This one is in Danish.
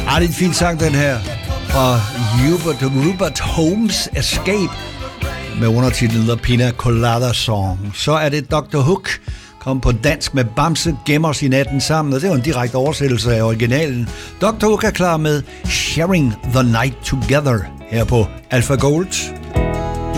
Det er en fin sang, den her. Fra Rupert Holmes Escape med undertitlen The Pina Colada Song. Så er det Dr. Hook, kom på dansk med Bamse gemmer os i natten sammen, og det var en direkte oversættelse af originalen. Dr. Hook er klar med Sharing the Night Together her på Alpha Gold.